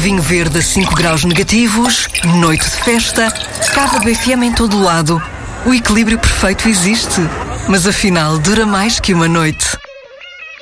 Vinho verde a 5 graus negativos, noite de festa, cava BFM em todo lado. O equilíbrio perfeito existe, mas afinal dura mais que uma noite.